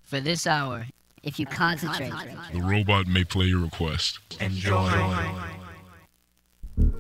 For this hour, if you concentrate, The robot may play your request. Enjoy.